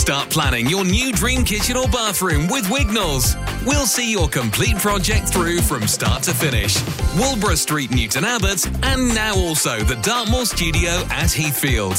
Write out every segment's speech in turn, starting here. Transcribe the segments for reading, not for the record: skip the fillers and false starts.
Start planning your new dream kitchen or bathroom with Wignalls. We'll see your complete project through from start to finish. Walborough Street, Newton Abbot, and now also the Dartmoor studio at Heathfield.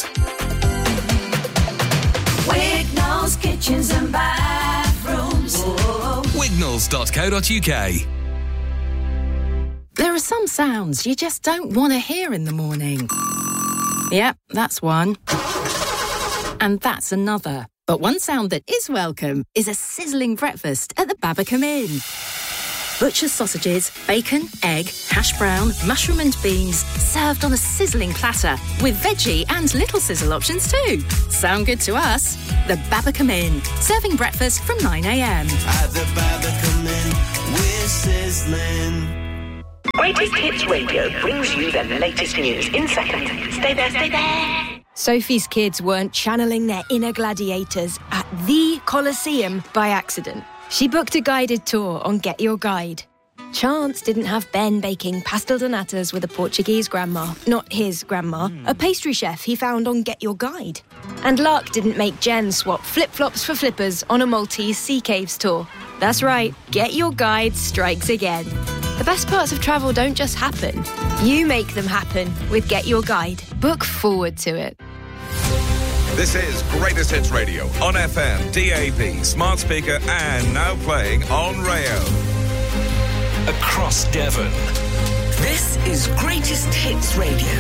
Wignalls Kitchens and Bathrooms. Wignalls.co.uk. There are some sounds you just don't want to hear in the morning. Yep, that's one. And that's another. But one sound that is welcome is a sizzling breakfast at the Babbacombe Inn. Butcher's sausages, bacon, egg, hash brown, mushroom and beans, served on a sizzling platter with veggie and little sizzle options too. Sound good to us? The Babbacombe Inn, serving breakfast from 9 a.m. At the Babbacombe Inn, we're sizzling. Greatest Hits Radio brings you the latest news in seconds. Stay there, stay there. Sophie's kids weren't channeling their inner gladiators at the Colosseum by accident. She booked a guided tour on Get Your Guide. Chance didn't have Ben baking pastel de natas with a Portuguese grandma, not his grandma, a pastry chef he found on Get Your Guide. And Lark didn't make Jen swap flip-flops for flippers on a Maltese sea caves tour. That's right, Get Your Guide strikes again. The best parts of travel don't just happen. You make them happen with Get Your Guide. Book forward to it. This is Greatest Hits Radio on FM, DAB, smart speaker, and now playing on Rayo. Across Devon. This is Greatest Hits Radio.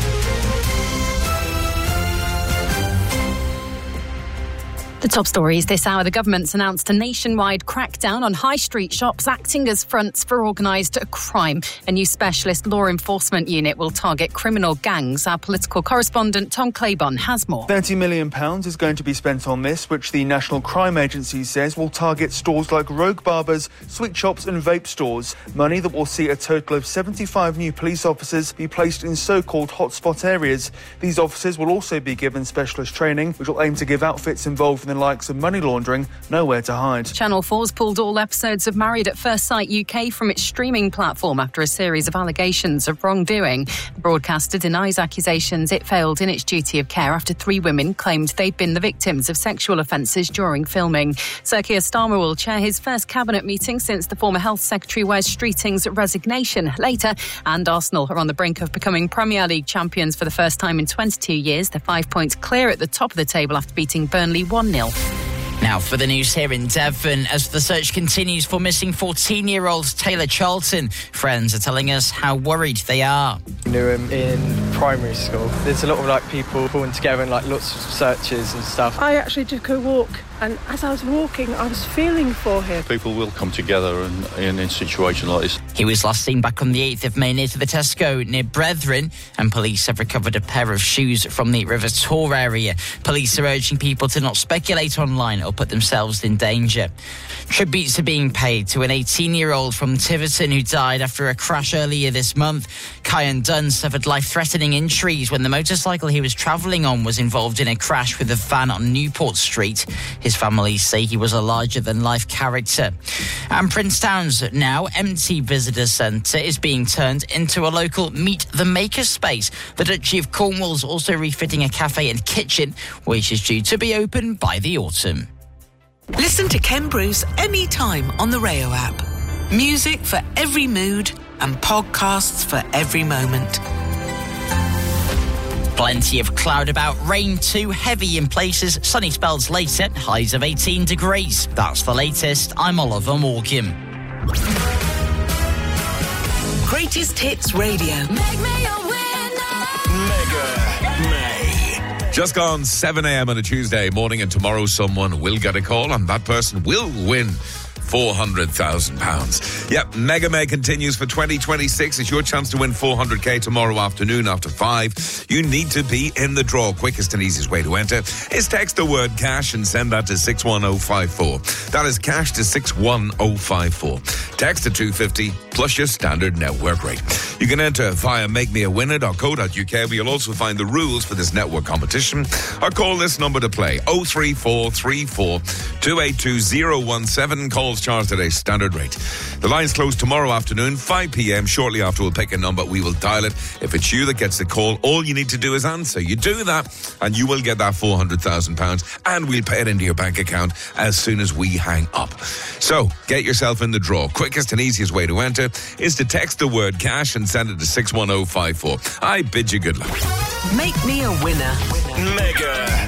The top stories this hour. The government's announced a nationwide crackdown on high street shops acting as fronts for organised crime. A new specialist law enforcement unit will target criminal gangs. Our political correspondent Tom Claiborne has more. £30 million is going to be spent on this, which the National Crime Agency says will target stores like rogue barbers, sweet shops and vape stores. Money that will see a total of 75 new police officers be placed in so-called hotspot areas. These officers will also be given specialist training, which will aim to give outfits involved in the likes of money laundering nowhere to hide. Channel 4's pulled all episodes of Married at First Sight UK from its streaming platform after a series of allegations of wrongdoing. The broadcaster denies accusations it failed in its duty of care after 3 women claimed they'd been the victims of sexual offences during filming. Sir Keir Starmer will chair his first cabinet meeting since the former Health Secretary Wes Streeting's resignation later. And Arsenal are on the brink of becoming Premier League champions for the first time in 22 years. They're 5 points clear at the top of the table after beating Burnley 1-0. Now for the news here in Devon. As the search continues for missing 14-year-old Taylor Charlton, friends are telling us how worried they are. I knew him in primary school. There's a lot of people pulling together and lots of searches and stuff. I actually took a walk, and as I was walking, I was feeling for him. People will come together in a situation like this. He was last seen back on the 8th of May near to the Tesco near Brethren, and police have recovered a pair of shoes from the River Tor area. Police are urging people to not speculate online or put themselves in danger. Tributes are being paid to an 18-year-old from Tiverton who died after a crash earlier this month. Kyan Dunn suffered life-threatening injuries when the motorcycle he was travelling on was involved in a crash with a van on Newport Street. His family say he was a larger-than-life character. And Princetown's now empty visitor centre is being turned into a local Meet the Maker space. The Duchy of Cornwall's also refitting a cafe and kitchen, which is due to be open by the autumn. Listen to Ken Bruce anytime on the Rayo app. Music for every mood and podcasts for every moment. Plenty of cloud about, rain too, heavy in places, sunny spells later, highs of 18 degrees. That's the latest. I'm Oliver Morgan. Greatest Hits Radio. Make me a winner. Mega May. Just gone 7 a.m. on a Tuesday morning, and tomorrow someone will get a call and that person will win £400,000. Yep, Mega May continues for 2026. It's your chance to win 400k tomorrow afternoon after 5. You need to be in the draw. Quickest and easiest way to enter is text the word cash and send that to 61054. That is cash to 61054. Text to 250 plus your standard network rate. You can enter via makemeawinner.co.uk, where you'll also find the rules for this network competition, or call this number to play 03434 282017. Call calls charged at a standard rate. The lines close tomorrow afternoon, 5 p.m. Shortly after, we'll pick a number. We will dial it. If it's you that gets the call, all you need to do is answer. You do that, and you will get that £400,000, and we'll pay it into your bank account as soon as we hang up. So, get yourself in the draw. Quickest and easiest way to enter is to text the word cash and send it to 61054. I bid you good luck. Make me a winner. Mega